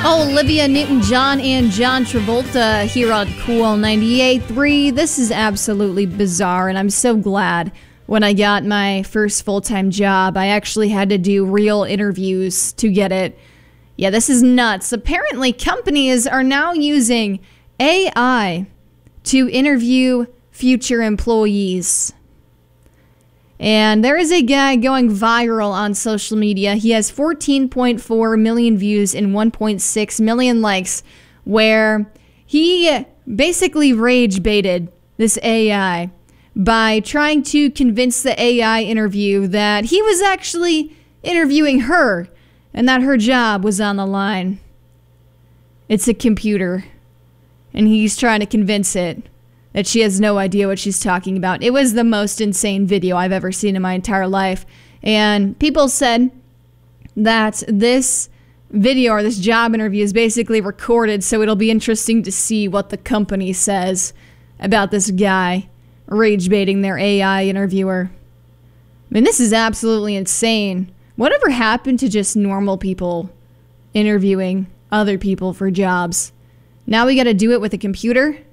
Olivia Newton-John and John Travolta here on Cool 98.3. This is absolutely bizarre, and I'm so glad when I got my first full-time job, I actually had to do real interviews to get it. Yeah, this is nuts. Apparently, companies are now using AI to interview future employees. And there is a guy going viral on social media. He has 14.4 million views and 1.6 million likes, where he basically rage baited this AI by trying to convince the AI interview that he was actually interviewing her and that her job was on the line. It's a computer, and he's trying to convince it that she has no idea what she's talking about. It was the most insane video I've ever seen in my entire life. And people said that this video or this job interview is basically recorded, so it'll be interesting to see what the company says about this guy rage baiting their AI interviewer. I mean, this is absolutely insane. Whatever happened to just normal people interviewing other people for jobs? Now we gotta do it with a computer?